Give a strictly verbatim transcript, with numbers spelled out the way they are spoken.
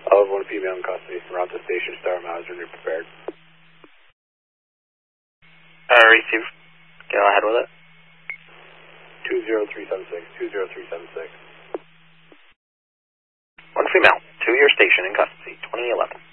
I'll have one female in custody. Route to station, Star Miles, when you're prepared. Uh, receive. Go ahead with it. two zero three seven six, two zero three seven six. One female, to your station in custody, twenty eleven.